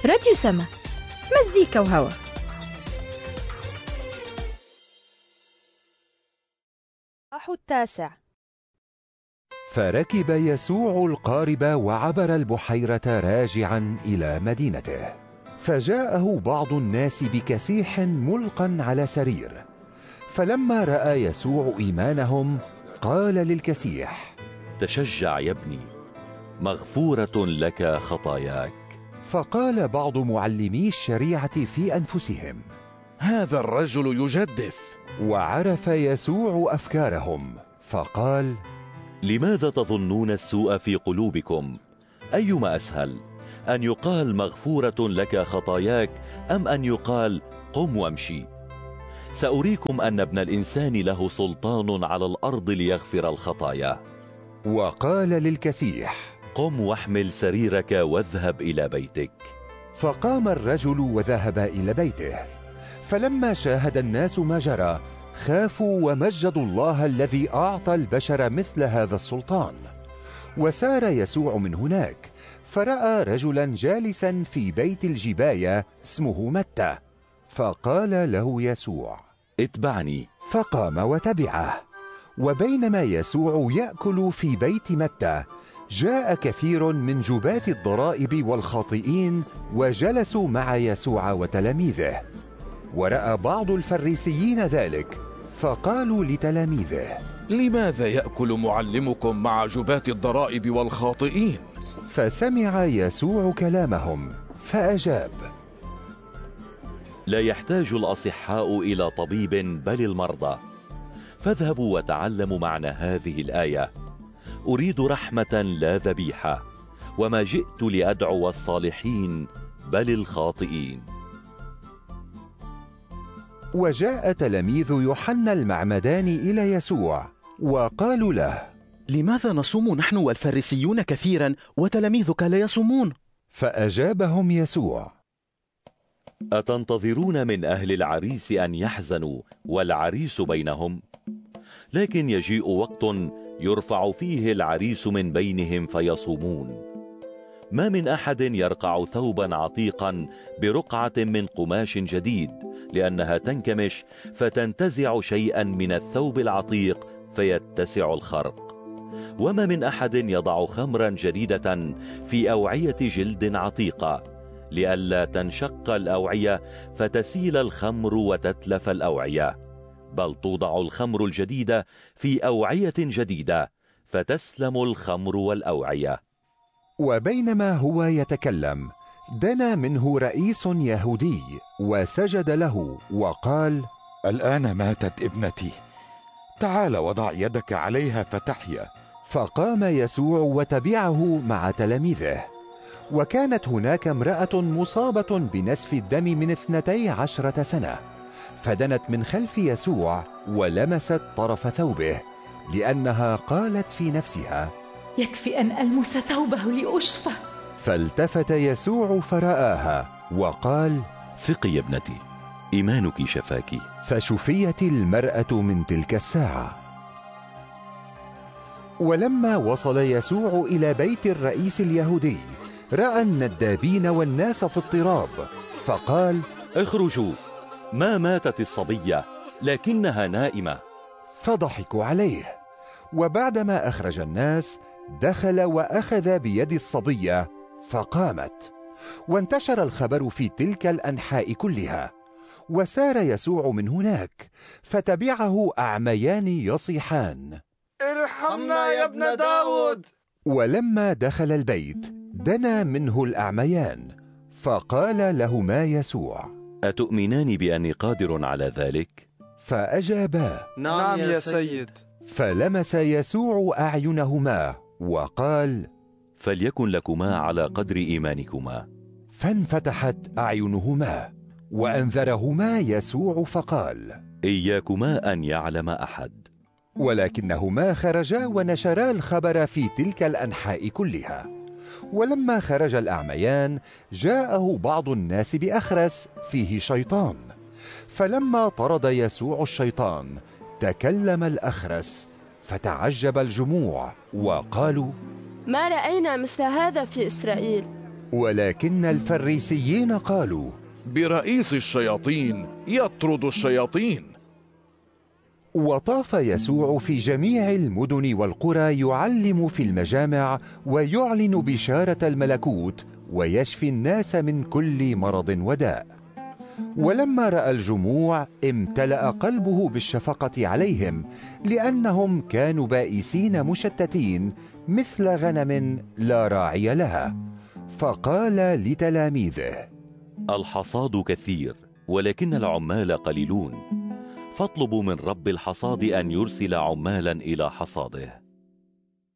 راديو سما، مزيكا وهوا. التاسع. فركب يسوع القارب وعبر البحيرة راجعا إلى مدينته، فجاءه بعض الناس بكسيح ملقا على سرير، فلما رأى يسوع إيمانهم قال للكسيح: تشجع يا ابني، مغفورة لك خطاياك. فقال بعض معلمي الشريعة في أنفسهم: هذا الرجل يجدف. وعرف يسوع أفكارهم فقال: لماذا تظنون السوء في قلوبكم؟ أيما أسهل، أن يقال مغفورة لك خطاياك، أم أن يقال قم وامشي؟ سأريكم أن ابن الإنسان له سلطان على الأرض ليغفر الخطايا. وقال للكسيح: قم واحمل سريرك واذهب إلى بيتك. فقام الرجل وذهب إلى بيته. فلما شاهد الناس ما جرى خافوا ومجدوا الله الذي أعطى البشر مثل هذا السلطان. وسار يسوع من هناك، فرأى رجلا جالسا في بيت الجباية اسمه متى، فقال له يسوع: اتبعني. فقام وتبعه. وبينما يسوع يأكل في بيت متى جاء كثير من جباة الضرائب والخاطئين وجلسوا مع يسوع وتلاميذه. ورأى بعض الفريسيين ذلك فقالوا لتلاميذه: لماذا يأكل معلمكم مع جباة الضرائب والخاطئين؟ فسمع يسوع كلامهم فأجاب: لا يحتاج الأصحاء إلى طبيب بل المرضى. فاذهبوا وتعلموا معنى هذه الآية: أريد رحمة لا ذبيحة، وما جئت لأدعو الصالحين بل الخاطئين. وجاء تلاميذ يوحنا المعمدان إلى يسوع وقالوا له: لماذا نصوم نحن والفريسيون كثيرا وتلاميذك لا يصومون؟ فأجابهم يسوع: أتنتظرون من أهل العريس أن يحزنوا والعريس بينهم؟ لكن يجيء وقت يرفع فيه العريس من بينهم فيصومون. ما من أحد يرقع ثوبا عتيقا برقعة من قماش جديد، لأنها تنكمش فتنتزع شيئا من الثوب العتيق فيتسع الخرق. وما من أحد يضع خمرا جديدة في أوعية جلد عتيقة، لئلا تنشق الأوعية فتسيل الخمر وتتلف الأوعية، بل توضع الخمر الجديدة في أوعية جديدة فتسلم الخمر والأوعية. وبينما هو يتكلم دنا منه رئيس يهودي وسجد له وقال: الآن ماتت ابنتي، تعال وضع يدك عليها فتحيا. فقام يسوع وتبعه مع تلاميذه. وكانت هناك امرأة مصابة بنسف الدم من 12 سنة، فدنت من خلف يسوع ولمست طرف ثوبه، لأنها قالت في نفسها: يكفي أن ألمس ثوبه لأشفى. فالتفت يسوع فرآها وقال: ثقي يا ابنتي، إيمانك شفاك. فشفيت المرأة من تلك الساعة. ولما وصل يسوع إلى بيت الرئيس اليهودي رأى الندابين والناس في اضطراب، فقال: اخرجوا، ما ماتت الصبية لكنها نائمة. فضحكوا عليه. وبعدما أخرج الناس دخل وأخذ بيد الصبية فقامت، وانتشر الخبر في تلك الأنحاء كلها. وسار يسوع من هناك، فتبعه أعميان يصيحان: ارحمنا يا ابن داود. ولما دخل البيت دنا منه الأعميان، فقال لهما يسوع: أتؤمنان بأني قادر على ذلك؟ فأجابا: نعم يا سيد. فلمس يسوع أعينهما وقال: فليكن لكما على قدر إيمانكما. فانفتحت أعينهما. وأنذرهما يسوع فقال: إياكما أن يعلم أحد. ولكنهما خرجا ونشرا الخبر في تلك الأنحاء كلها. ولما خرج الأعميان جاءه بعض الناس بأخرس فيه شيطان، فلما طرد يسوع الشيطان تكلم الأخرس، فتعجب الجموع وقالوا: ما رأينا مثل هذا في إسرائيل. ولكن الفريسيين قالوا: برئيس الشياطين يطرد الشياطين. وطاف يسوع في جميع المدن والقرى يعلم في المجامع ويعلن بشارة الملكوت ويشفي الناس من كل مرض وداء. ولما رأى الجموع امتلأ قلبه بالشفقة عليهم، لأنهم كانوا بائسين مشتتين مثل غنم لا راعي لها. فقال لتلاميذه: الحصاد كثير ولكن العمال قليلون، فاطلبوا من رب الحصاد أن يرسل عمالا إلى حصاده.